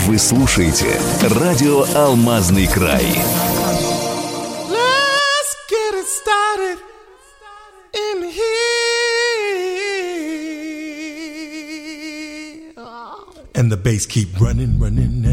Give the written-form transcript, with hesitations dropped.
Вы слушаете радио «Алмазный край». Let's get it started in here. And the bass keep running, running,